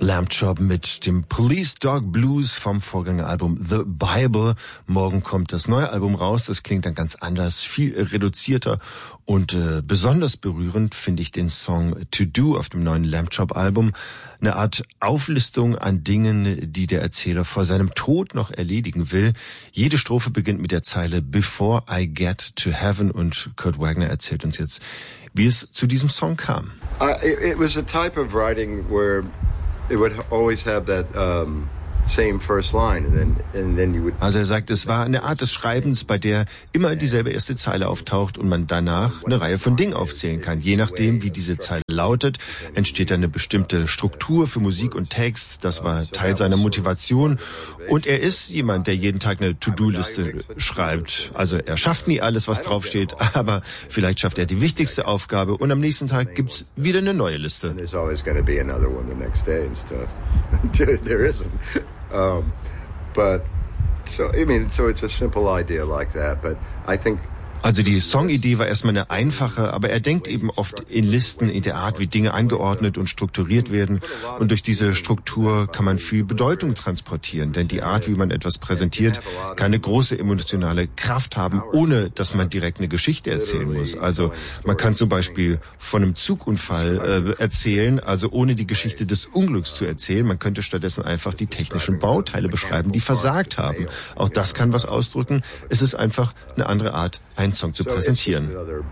Lamb Chop mit dem Police Dog Blues vom Vorgängeralbum The Bible. Morgen kommt das neue Album raus. Das klingt dann ganz anders, viel reduzierter und besonders berührend finde ich den Song To Do auf dem neuen Lamb Chop Album. Eine Art Auflistung an Dingen, die der Erzähler vor seinem Tod noch erledigen will. Jede Strophe beginnt mit der Zeile Before I Get to Heaven und Kurt Wagner erzählt uns jetzt, wie es zu diesem Song kam. It was a type of writing where it would always have that same first line and then you would. Also er sagt, es war eine Art des Schreibens, bei der immer dieselbe erste Zeile auftaucht und man danach eine Reihe von Dingen aufzählen kann. Je nachdem, wie diese Zeile lautet, entsteht eine bestimmte Struktur für Musik und Text. Das war Teil seiner Motivation. Und er ist jemand, der jeden Tag eine To-Do-Liste schreibt. Also er schafft nie alles, was draufsteht, aber vielleicht schafft er die wichtigste Aufgabe und am nächsten Tag gibt's wieder eine neue Liste. There's always going to be another one the next day and stuff. There isn't. But so it's a simple idea like that, but I think. Also die Songidee war erstmal eine einfache, aber er denkt eben oft in Listen, in der Art, wie Dinge angeordnet und strukturiert werden. Und durch diese Struktur kann man viel Bedeutung transportieren, denn die Art, wie man etwas präsentiert, kann eine große emotionale Kraft haben, ohne dass man direkt eine Geschichte erzählen muss. Also man kann zum Beispiel von einem Zugunfall erzählen, also ohne die Geschichte des Unglücks zu erzählen. Man könnte stattdessen einfach die technischen Bauteile beschreiben, die versagt haben. Auch das kann was ausdrücken. Es ist einfach eine andere Art, einen Song zu präsentieren.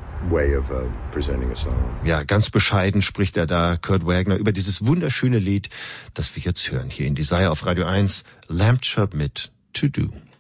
Ja, ganz bescheiden spricht er da, Kurt Wagner, über dieses wunderschöne Lied, das wir jetzt hören, hier in Desire auf Radio 1, Lamb Chop mit To Do.